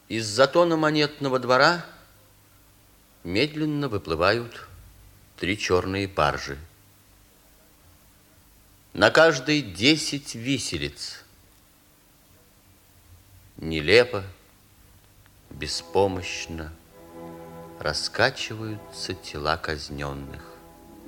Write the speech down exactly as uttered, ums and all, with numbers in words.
Из затона монетного двора медленно выплывают три черные баржи. На каждой десять виселиц. Нелепо, беспомощно раскачиваются тела казненных.